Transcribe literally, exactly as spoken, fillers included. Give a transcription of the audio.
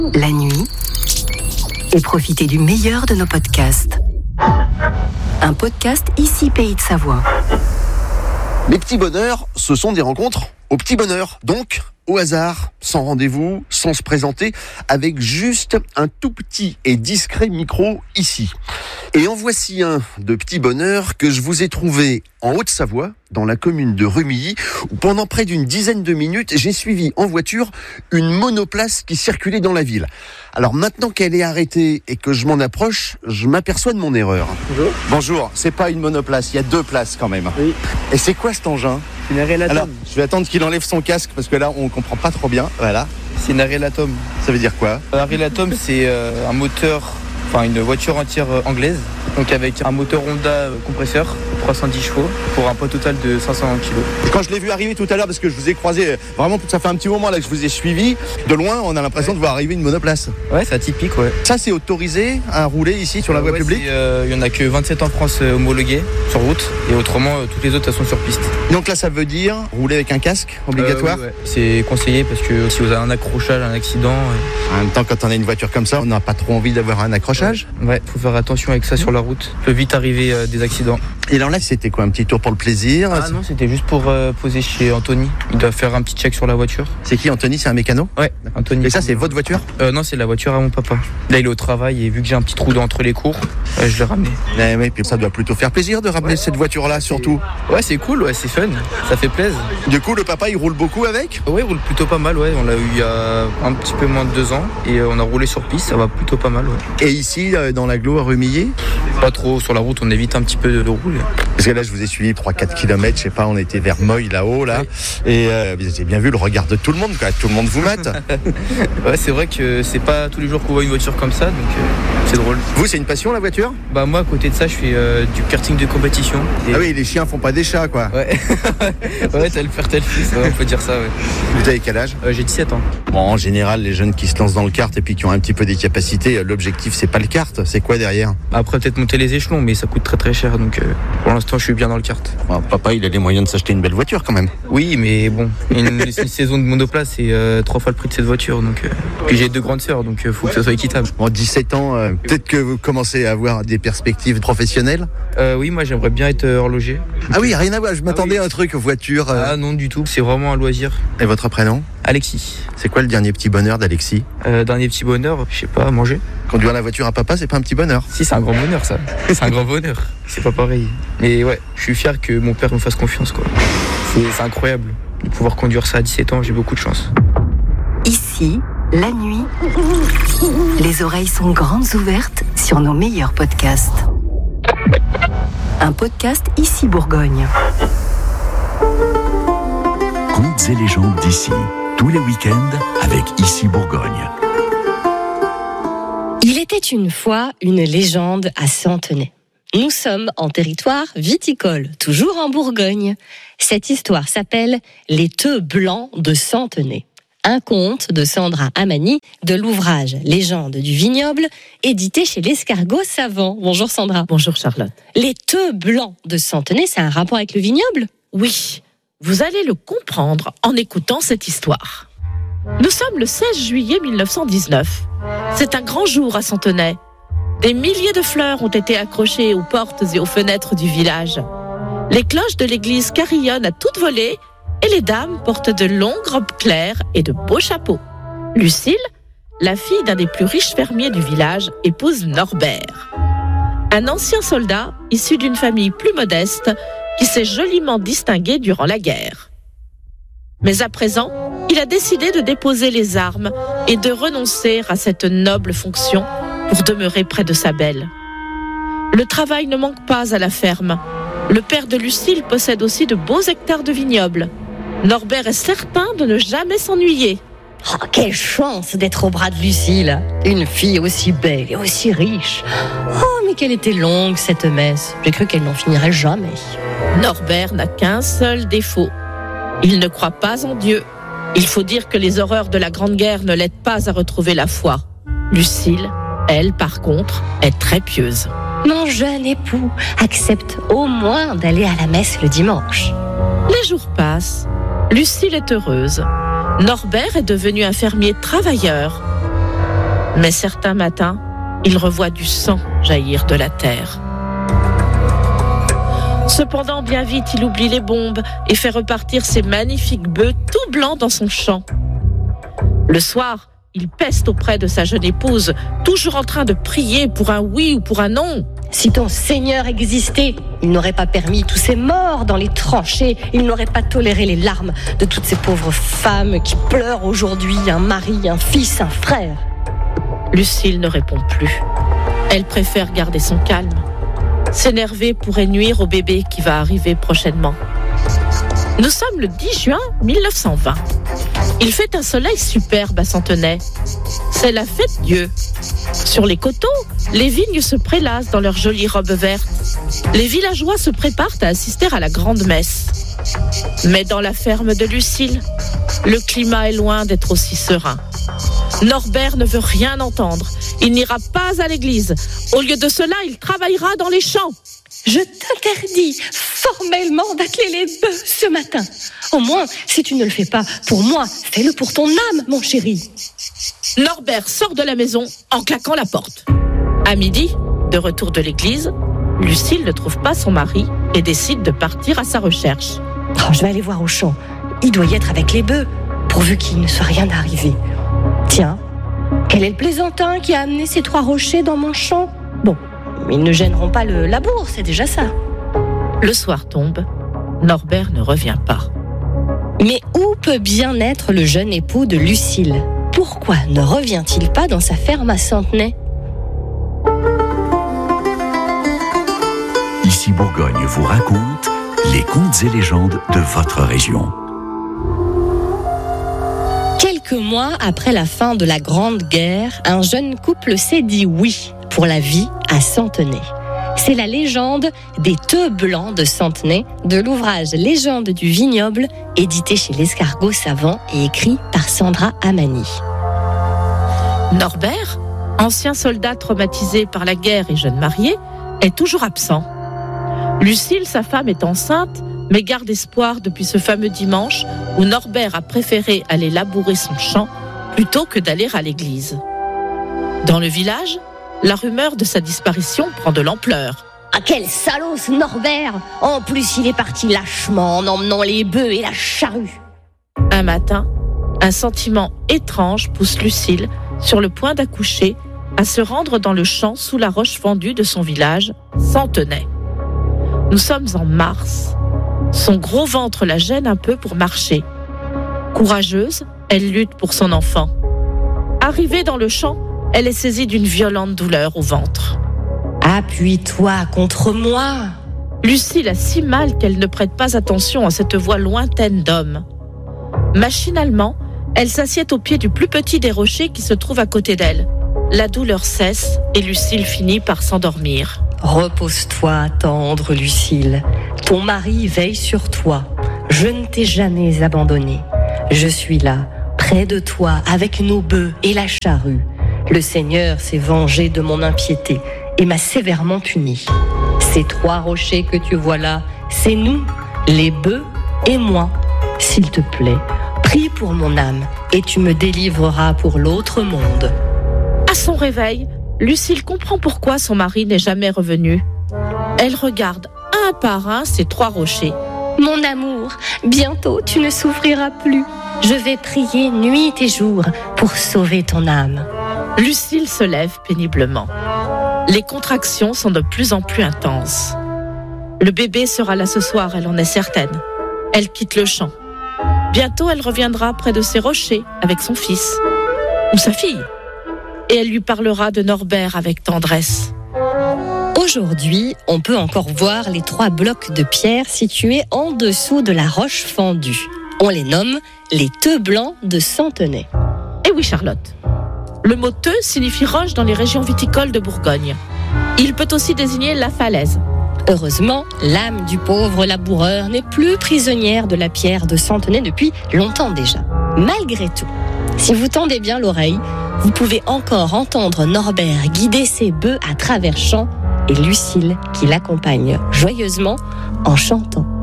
la nuit, et profitez du meilleur de nos podcasts. Un podcast ici Pays de Savoie. Les petits bonheurs, ce sont des rencontres au petit bonheur. Donc, au hasard, sans rendez-vous, sans se présenter, avec juste un tout petit et discret micro ici. Et en voici un de petit bonheur que je vous ai trouvé en Haute-Savoie, dans la commune de Rumilly, où pendant près d'une dizaine de minutes, j'ai suivi en voiture une monoplace qui circulait dans la ville. Alors maintenant qu'elle est arrêtée et que je m'en approche, je m'aperçois de mon erreur. Bonjour. Bonjour, c'est pas une monoplace, il y a deux places quand même. Oui. Et c'est quoi cet engin ? C'est une Arelatom. Alors, je vais attendre qu'il enlève son casque parce que là, on comprend pas trop bien. Voilà. C'est une Arelatom. Ça veut dire quoi ? Arelatom, c'est euh, un moteur, enfin une voiture entière euh, anglaise, donc avec un moteur Honda euh, compresseur, trois cent dix chevaux, pour un poids total de cinq cents kilos. Et quand je l'ai vu arriver tout à l'heure, parce que je vous ai croisé, vraiment, ça fait un petit moment là que je vous ai suivi, de loin, on a l'impression Ouais. de voir arriver une monoplace. Ouais, c'est atypique, ouais. Ça, c'est autorisé à rouler ici sur la Euh, voie ouais, publique. c'est, euh, Il y en a que vingt-sept en France euh, homologués sur route, et autrement, euh, toutes les autres, elles sont sur piste. Donc là, ça veut dire rouler avec un casque obligatoire. Euh, oui, ouais. C'est conseillé parce que si vous avez un accrochage, un accident, euh, En même temps, quand on a une voiture comme ça, on n'a pas trop envie d'avoir un accrochage. ouais, faut faire attention avec ça sur la route. Il peut vite arriver euh, des accidents. Et alors là, c'était quoi, un petit tour pour le plaisir ? Ah non, c'était juste pour euh, poser chez Anthony. Il doit faire un petit check sur la voiture. C'est qui, Anthony ? C'est un mécano ? Ouais, Anthony. Et ça, c'est votre voiture ? euh, Non, c'est la voiture à mon papa. Là, il est au travail et vu que j'ai un petit trou entre les cours, euh, je l'ai ramené. Eh oui, puis ça doit plutôt faire plaisir de ramener Ouais. cette voiture-là, surtout. Ouais, c'est cool, ouais, c'est fun. Ça fait plaisir. Du coup, le papa, il roule beaucoup avec ? Ouais, il roule plutôt pas mal, ouais. On l'a eu il y a un petit peu moins de deux ans et euh, on a roulé sur piste, ça va plutôt pas mal, ouais. Et ici, euh, dans l'agglo à Rumilly ? Pas trop sur la route, on évite un petit peu de, de rouler. Parce que là, je vous ai suivi trois quatre kilomètres, je sais pas, on était vers Moy là-haut, là. Ouais. Et euh, vous avez bien vu le regard de tout le monde, quoi. Tout le monde vous mate. Ouais, c'est vrai que c'est pas tous les jours qu'on voit une voiture comme ça, donc euh, c'est drôle. Vous, c'est une passion, la voiture ? Bah, moi, à côté de ça, je fais euh, du karting de compétition. Et- Ah oui, les chiens font pas des chats, quoi. Ouais, ouais, t'as le père, t'as le fils, ouais, on peut dire ça, ouais. Vous avez quel âge ? Euh, j'ai dix-sept ans. Bon, en général, les jeunes qui se lancent dans le kart et puis qui ont un petit peu des capacités, euh, l'objectif, c'est pas le kart, c'est quoi derrière ? Après, peut-être monter les échelons, mais ça coûte très très cher, donc euh, pour l'instant, je suis bien dans le kart. Bon, papa, il a les moyens de s'acheter une belle voiture, quand même. Oui, mais bon, une, une saison de monoplace, c'est euh, trois fois le prix de cette voiture, donc. Euh, puis j'ai deux grandes sœurs, donc il euh, faut que ça soit équitable. En dix-sept ans, euh, peut-être que vous commencez à avoir des perspectives professionnelles ? Euh, oui, moi, j'aimerais bien être euh, horloger. Ah oui, rien à voir, je m'attendais oui. à un truc, voiture. euh. Ah non, du tout. C'est vraiment un loisir. Et votre prénom ? Alexis. C'est quoi le dernier petit bonheur d'Alexis ? Euh, dernier petit bonheur, je sais pas, manger. Conduire la voiture à papa, c'est pas un petit bonheur. Si, c'est un grand bonheur, ça. C'est un grand bonheur. C'est pas pareil. Mais ouais, je suis fier que mon père me fasse confiance, quoi. C'est, c'est incroyable de pouvoir conduire ça à dix-sept ans, j'ai beaucoup de chance. Ici, la nuit, les oreilles sont grandes ouvertes sur nos meilleurs podcasts. Un podcast Ici Bourgogne. Contes et légendes d'ici, tous les week-ends avec Ici Bourgogne. Il était une fois une légende à Centenay. Nous sommes en territoire viticole, toujours en Bourgogne. Cette histoire s'appelle « Les Teux Blancs de Centenay ». Un conte de Sandra Amani de l'ouvrage « Légende du vignoble » édité chez l'Escargot Savant. Bonjour Sandra. Bonjour Charlotte. Les Teux Blancs de Centenay, c'est un rapport avec le vignoble ? Oui, vous allez le comprendre en écoutant cette histoire. Nous sommes le seize juillet mille neuf cent dix-neuf. C'est un grand jour à Centenay. Des milliers de fleurs ont été accrochées aux portes et aux fenêtres du village. Les cloches de l'église carillonnent à toute volée et les dames portent de longues robes claires et de beaux chapeaux. Lucille, la fille d'un des plus riches fermiers du village, épouse Norbert. Un ancien soldat issu d'une famille plus modeste qui s'est joliment distingué durant la guerre. Mais à présent, il a décidé de déposer les armes et de renoncer à cette noble fonction pour demeurer près de sa belle. Le travail ne manque pas à la ferme. Le père de Lucille possède aussi de beaux hectares de vignobles. Norbert est certain de ne jamais s'ennuyer. Oh, quelle chance d'être au bras de Lucille. Une fille aussi belle et aussi riche. Oh, mais qu'elle était longue cette messe. J'ai cru qu'elle n'en finirait jamais. Norbert n'a qu'un seul défaut. Il ne croit pas en Dieu. Il faut dire que les horreurs de la Grande Guerre ne l'aident pas à retrouver la foi. Lucille, elle, par contre, est très pieuse. Mon jeune époux accepte au moins d'aller à la messe le dimanche. Les jours passent. Lucille est heureuse. Norbert est devenu un fermier travailleur. Mais certains matins, il revoit du sang jaillir de la terre. Cependant, bien vite, il oublie les bombes et fait repartir ses magnifiques bœufs tout blancs dans son champ. Le soir, il peste auprès de sa jeune épouse, toujours en train de prier pour un oui ou pour un non. Si ton Seigneur existait, il n'aurait pas permis tous ces morts dans les tranchées, il n'aurait pas toléré les larmes de toutes ces pauvres femmes qui pleurent aujourd'hui un mari, un fils, un frère. Lucille ne répond plus. Elle préfère garder son calme. S'énerver pourrait nuire au bébé qui va arriver prochainement. Nous sommes le dix juin mille neuf cent vingt. Il fait un soleil superbe à Centenay. C'est la fête Dieu. Sur les coteaux, les vignes se prélassent dans leurs jolies robes vertes. Les villageois se préparent à assister à la grande messe. Mais dans la ferme de Lucille, le climat est loin d'être aussi serein. Norbert ne veut rien entendre. Il n'ira pas à l'église. Au lieu de cela, il travaillera dans les champs. Je t'interdis formellement d'atteler les bœufs ce matin. Au moins, si tu ne le fais pas pour moi, fais-le pour ton âme, mon chéri. Norbert sort de la maison en claquant la porte. À midi, de retour de l'église, Lucille ne trouve pas son mari et décide de partir à sa recherche. Oh, je vais aller voir au champ. Il doit y être avec les bœufs, pourvu qu'il ne soit rien arrivé. Tiens, quel est le plaisantin qui a amené ces trois rochers dans mon champ? Bon, ils ne gêneront pas le labour, c'est déjà ça. Le soir tombe, Norbert ne revient pas. Mais où peut bien être le jeune époux de Lucille? Pourquoi ne revient-il pas dans sa ferme à Centenay? Ici Bourgogne vous raconte les contes et légendes de votre région. Quelques mois après la fin de la Grande Guerre, un jeune couple s'est dit oui pour la vie à Centenay. C'est la légende des Teux Blancs de Centenay, de l'ouvrage Légende du vignoble, édité chez l'Escargot Savant et écrit par Sandra Amani. Norbert, ancien soldat traumatisé par la guerre et jeune marié, est toujours absent. Lucille, sa femme, est enceinte, mais garde espoir depuis ce fameux dimanche où Norbert a préféré aller labourer son champ plutôt que d'aller à l'église. Dans le village, la rumeur de sa disparition prend de l'ampleur. Ah, quel salaud ce Norbert! En plus, il est parti lâchement en emmenant les bœufs et la charrue. Un matin, un sentiment étrange pousse Lucille, sur le point d'accoucher, à se rendre dans le champ sous la roche fendue de son village, Centenay. Nous sommes en mars. Son gros ventre la gêne un peu pour marcher. Courageuse, elle lutte pour son enfant. Arrivée dans le champ, elle est saisie d'une violente douleur au ventre. Appuie-toi contre moi. Lucille a si mal qu'elle ne prête pas attention à cette voix lointaine d'homme. Machinalement, elle s'assied au pied du plus petit des rochers qui se trouve à côté d'elle. La douleur cesse et Lucille finit par s'endormir. Repose-toi, tendre Lucille. Ton mari veille sur toi. Je ne t'ai jamais abandonnée. Je suis là, près de toi, avec nos bœufs et la charrue. Le Seigneur s'est vengé de mon impiété et m'a sévèrement puni. Ces trois rochers que tu vois là, c'est nous, les bœufs et moi. S'il te plaît, prie pour mon âme et tu me délivreras pour l'autre monde. À son réveil, Lucille comprend pourquoi son mari n'est jamais revenu. Elle regarde un par un ces trois rochers. Mon amour, bientôt tu ne souffriras plus. Je vais prier nuit et jour pour sauver ton âme. Lucille se lève péniblement. Les contractions sont de plus en plus intenses. Le bébé sera là ce soir, elle en est certaine. Elle quitte le champ. Bientôt, elle reviendra près de ces rochers avec son fils ou sa fille. Et elle lui parlera de Norbert avec tendresse. Aujourd'hui, on peut encore voir les trois blocs de pierre situés en dessous de la roche fendue. On les nomme les Teux Blancs de Centenay. Eh oui, Charlotte. Le mot teux signifie roche dans les régions viticoles de Bourgogne. Il peut aussi désigner la falaise. Heureusement, l'âme du pauvre laboureur n'est plus prisonnière de la pierre de Centenay depuis longtemps déjà. Malgré tout, si vous tendez bien l'oreille, vous pouvez encore entendre Norbert guider ses bœufs à travers champs et Lucille qui l'accompagne joyeusement en chantant.